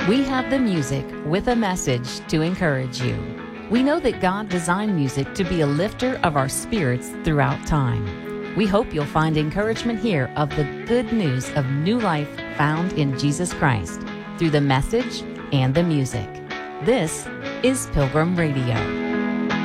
We have the music with a message to encourage you. We know that God designed music to be a lifter of our spirits throughout time. We hope you'll find encouragement here of the good news of new life found in Jesus Christ through the message and the music. This is Pilgrim Radio.